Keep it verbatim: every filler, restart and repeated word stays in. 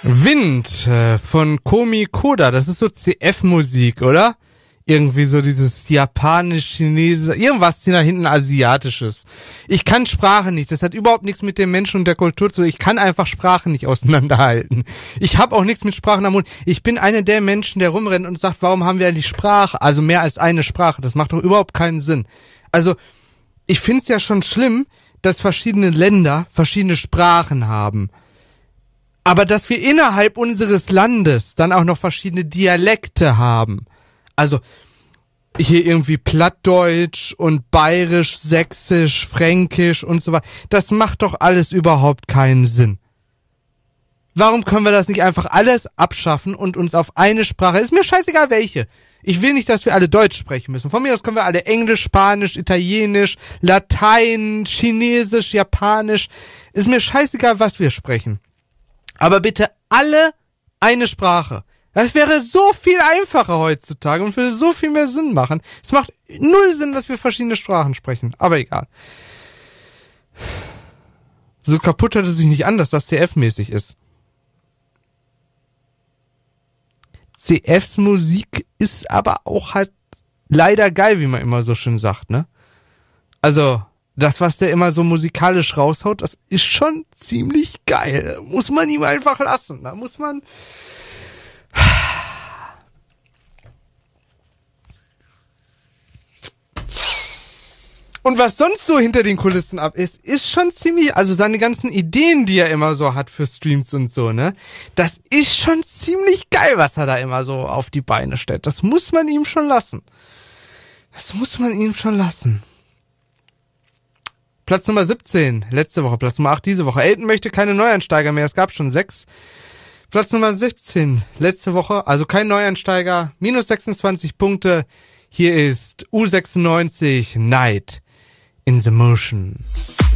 Wind äh, von Komi Koda, das ist so C F-Musik, oder? Irgendwie so dieses japanisch, chinesische, irgendwas da hinten asiatisches. Ich kann Sprache nicht, das hat überhaupt nichts mit dem Menschen und der Kultur zu tun. Ich kann einfach Sprache nicht auseinanderhalten. Ich habe auch nichts mit Sprachen am Mund. Ich bin einer der Menschen, der rumrennt und sagt, warum haben wir eigentlich Sprache? Also mehr als eine Sprache, das macht doch überhaupt keinen Sinn. Also, ich find's ja schon schlimm, dass verschiedene Länder verschiedene Sprachen haben. Aber dass wir innerhalb unseres Landes dann auch noch verschiedene Dialekte haben. Also hier irgendwie Plattdeutsch und Bayerisch, Sächsisch, Fränkisch und so weiter. Das macht doch alles überhaupt keinen Sinn. Warum können wir das nicht einfach alles abschaffen und uns auf eine Sprache... Ist mir scheißegal welche. Ich will nicht, dass wir alle Deutsch sprechen müssen. Von mir aus können wir alle Englisch, Spanisch, Italienisch, Latein, Chinesisch, Japanisch. Ist mir scheißegal, was wir sprechen. Aber bitte alle eine Sprache. Das wäre so viel einfacher heutzutage und würde so viel mehr Sinn machen. Es macht null Sinn, dass wir verschiedene Sprachen sprechen. Aber egal. So kaputt hört es sich nicht an, dass das C F-mäßig ist. C Fs Musik ist aber auch halt leider geil, wie man immer so schön sagt, ne? Also, das, was der immer so musikalisch raushaut, das ist schon ziemlich geil. Muss man ihm einfach lassen. Da muss man... Und was sonst so hinter den Kulissen ab ist, ist schon ziemlich, also seine ganzen Ideen, die er immer so hat für Streams und so, ne? Das ist schon ziemlich geil, was er da immer so auf die Beine stellt. Das muss man ihm schon lassen. Das muss man ihm schon lassen. Platz Nummer siebzehn, letzte Woche, Platz Nummer acht diese Woche. Elton möchte keine Neueinsteiger mehr, es gab schon sechs. Platz Nummer siebzehn, letzte Woche, also kein Neueinsteiger, minus sechsundzwanzig Punkte. Hier ist U sechsundneunzig, Night in the Motion.